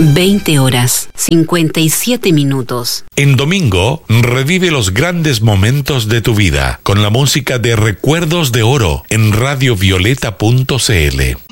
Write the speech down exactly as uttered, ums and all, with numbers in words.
veinte horas, cincuenta y siete minutos. En domingo, revive los grandes momentos de tu vida con la música de Recuerdos de Oro en radio violeta punto c l.